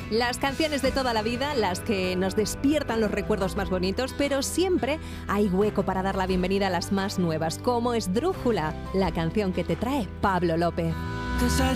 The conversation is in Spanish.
Las canciones de toda la vida, las que nos despiertan los recuerdos más bonitos, pero siempre hay hueco para dar la bienvenida a las más nuevas, como Esdrújula, la canción que te trae Pablo López.